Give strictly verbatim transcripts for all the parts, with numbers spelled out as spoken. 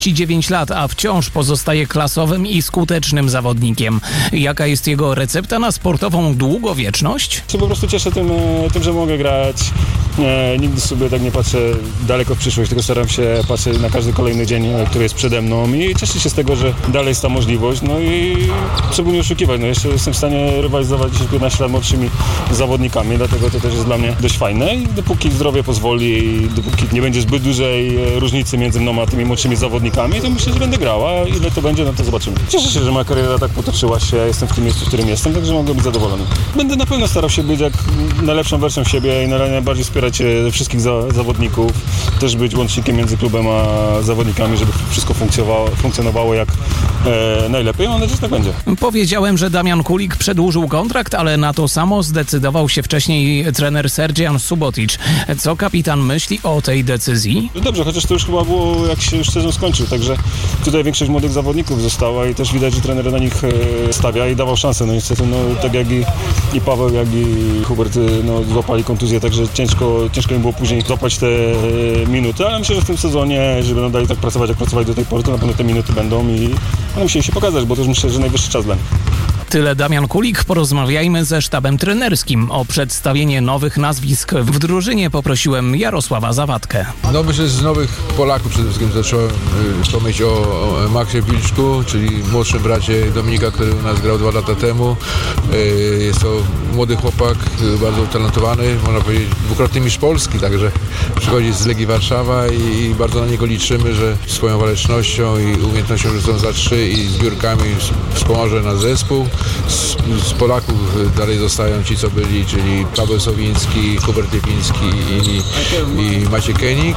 dziewięć lat, a wciąż pozostaje klasowym i skutecznym zawodnikiem. Jaka jest jego recepta na sportową długowieczność? Się po prostu cieszę tym, tym że mogę grać. Nie, nigdy sobie tak nie patrzę daleko w przyszłość, tylko staram się patrzeć na każdy kolejny dzień, który jest przede mną i cieszę się z tego, że dalej jest ta możliwość. No i trzeba nie oszukiwać. No jeszcze jestem w stanie rywalizować piętnaście lat młodszymi zawodnikami, dlatego to też jest dla mnie dość fajne i dopóki zdrowie pozwoli i dopóki nie będzie zbyt dużej różnicy między mną a tymi młodszymi zawodnikami, to myślę, że będę grał, a ile to będzie, no to zobaczymy. Cieszę się, że moja kariera tak potoczyła się, ja jestem w tym miejscu, w którym jestem, także mogę być zadowolony. Będę na pewno starał się być jak najlepszą wersją siebie i najbardziej wspierać wszystkich za, zawodników, też być łącznikiem między klubem a zawodnikami, żeby wszystko funkcjonowało, funkcjonowało jak e, najlepiej. Mam nadzieję, że tak będzie. Powiedziałem, że Damian Kulik przedłużył kontrakt, ale na to samo zdecydował się wcześniej trener Sergian Subotic. Co kapitan myśli o tej decyzji? Dobrze, chociaż to już chyba było, jak się już sezon skończył, także tutaj większość młodych zawodników została i też widać, że trener na nich stawia i dawał szansę. No niestety, no, tak jak i, i Paweł, jak i Hubert no, złapali kontuzję, także ciężko, ciężko im było później złapać te minuty, ale myślę, że w tym sezonie, żeby będą dalej tak pracować, jak pracowali do tej pory, to na pewno te minuty będą i one musieli się pokazać, bo to już myślę, że najwyższy czas dla nich. Tyle Damian Kulik. Porozmawiajmy ze sztabem trenerskim. O przedstawienie nowych nazwisk w drużynie poprosiłem Jarosława Zawadkę. No myślę, że z nowych Polaków przede wszystkim zacząłem pomyśleć o, o Maxie Wilczku, czyli młodszym bracie Dominika, który u nas grał dwa lata temu. Jest to młody chłopak, bardzo utalentowany, można powiedzieć dwukrotny mistrz Polski, także przychodzi z Legii Warszawa i bardzo na niego liczymy, że swoją walecznością i umiejętnością rzucą za trzy i zbiórkami wspomoże na zespół. Z, z Polaków dalej zostają ci, co byli, czyli Paweł Sowiński, Hubert Lipiński i, i Maciej Kenik.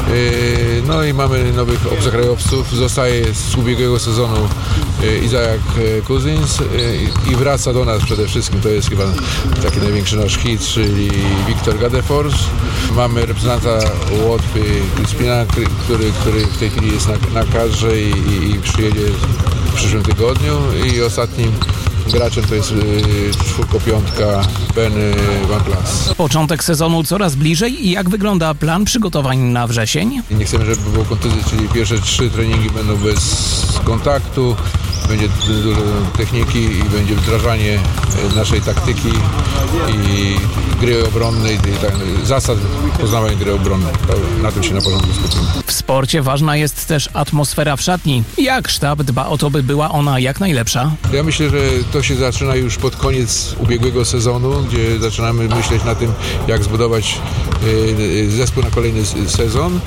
No i mamy nowych obcokrajowców. Zostaje z ubiegłego sezonu Izaak Kuzins i wraca do nas przede wszystkim, to jest chyba taki największy nasz hit, czyli Wiktor Gadefors. Mamy reprezentanta Łotwy Crispina, który, który w tej chwili jest na, na kadrze i, i przyjedzie w przyszłym tygodniu i ostatnim graczem to jest czwórko-piątka Ben Van Plas. Początek sezonu coraz bliżej i jak wygląda plan przygotowań na wrzesień? Nie chcemy, żeby było kontuzji, czyli pierwsze trzy treningi będą bez kontaktu. Będzie dużo techniki i będzie wdrażanie naszej taktyki i gry obronnej, zasad poznawania gry obronnej. Na tym się na początku skupimy. W sporcie ważna jest też atmosfera w szatni. Jak sztab dba o to, by była ona jak najlepsza? Ja myślę, że to się zaczyna już pod koniec ubiegłego sezonu, gdzie zaczynamy myśleć na tym, jak zbudować zespół na kolejny sezon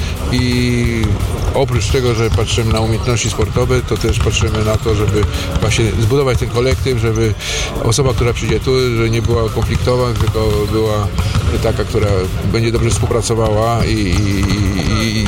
i oprócz tego, że patrzymy na umiejętności sportowe, to też patrzymy na to, żeby właśnie zbudować ten kolektyw, żeby osoba, która przyjdzie tu, że nie była konfliktowa, tylko była taka, która będzie dobrze współpracowała i, i, i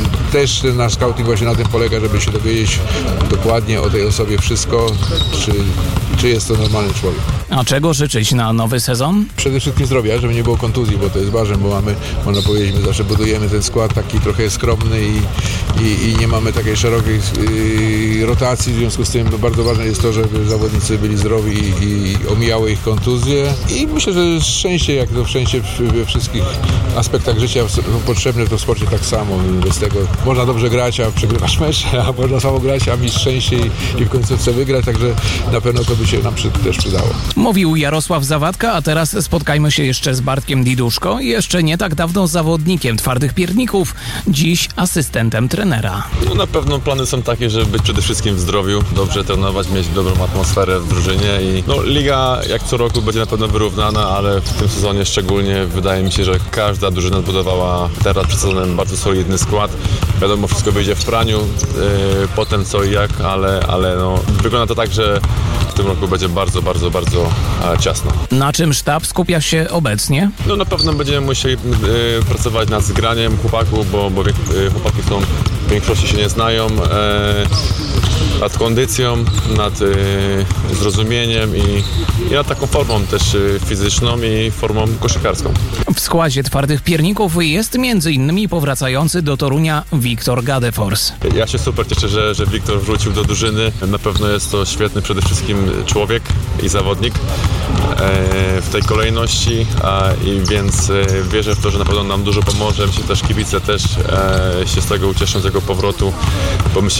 też nasz scouting właśnie na tym polega, żeby się dowiedzieć dokładnie o tej osobie wszystko, czy, czy jest to normalny człowiek. A czego życzyć na nowy sezon? Przede wszystkim zdrowia, żeby nie było kontuzji, bo to jest ważne, bo mamy, można powiedzieć, my zawsze budujemy ten skład taki trochę skromny i, i, i nie mamy takiej szerokiej yy, rotacji, w związku z tym bardzo ważne jest to, żeby zawodnicy byli zdrowi i, i omijały ich kontuzje i myślę, że szczęście, jak to szczęście we wszystkich aspektach życia są potrzebne, to w sporcie tak samo, bez tego można dobrze grać, a przegrywać mecze, a można samo grać, a mieć szczęście i, i w końcu chce wygrać, także na pewno to by się nam przy, też przydało. Mówił Jarosław Zawadka, a teraz spotkajmy się jeszcze z Bartkiem Diduszko, jeszcze nie tak dawno zawodnikiem Twardych Pierników, dziś asystentem trenera. No na pewno plany są takie, żeby być przede wszystkim w zdrowiu, dobrze trenować, mieć dobrą atmosferę w drużynie i no liga jak co roku będzie na pewno wyrównana, ale w tym sezonie szczególnie wydaje mi się, że każda drużyna zbudowała teraz przed sezonem bardzo solidny skład. Wiadomo, wszystko wyjdzie w praniu, yy, potem co i jak, ale, ale no, wygląda to tak, że w tym roku będzie bardzo, bardzo, bardzo e, ciasno. Na czym sztab skupia się obecnie? No na pewno będziemy musieli e, pracować nad zgraniem chłopaków, bo, bo e, chłopaki są, w większości się nie znają, e, nad kondycją, nad e, zrozumieniem i, i nad taką formą też e, fizyczną i formą koszykarską. W składzie twardych pierników jest między innymi powracający do Torunia Wiktor Gadefors. Ja się super cieszę, że, że Wiktor wrócił do drużyny. Na pewno jest to świetny przede wszystkim człowiek i zawodnik e, w tej kolejności, a, i więc e, wierzę w to, że na pewno nam dużo pomoże. Myślę, że też kibice też e, się z tego ucieszą, z jego powrotu, bo myślę,